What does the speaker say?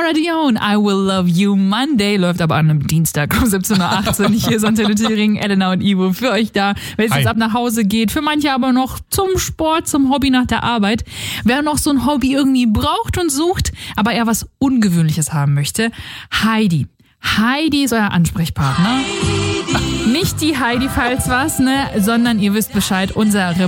Cara Dion, I Will Love You Monday, läuft aber an einem Dienstag um 17.18 Uhr. Hier sind Ring, Elena und Ivo für euch da, wenn es jetzt ab nach Hause geht. Für manche aber noch zum Sport, zum Hobby nach der Arbeit. Wer noch so ein Hobby irgendwie braucht und sucht, aber eher was Ungewöhnliches haben möchte, Heidi. Heidi ist euer Ansprechpartner. Nicht die Heidi, falls was, ne, sondern ihr wisst Bescheid, unser